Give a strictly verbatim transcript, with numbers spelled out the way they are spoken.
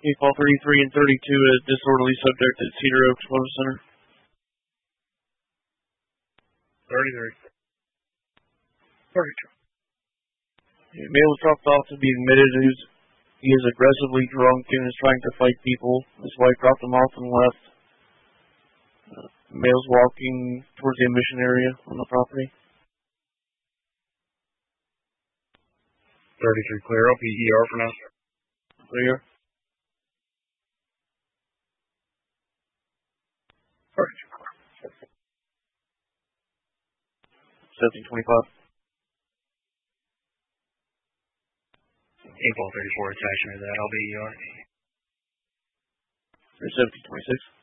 Eight ball thirty-three and thirty-two, a disorderly subject at Cedar Oaks Wellness Center. thirty-three. thirty-two. A male was dropped off to be admitted. Who's, he is aggressively drunk and is trying to fight people. His wife dropped him off and left. Uh, male's walking towards the admission area on the property. thirty-three clear. I'll be E R for now. Clear. seventeen twenty-five. eight ball thirty-four attachment to that. I'll be E R. seventeen twenty-six.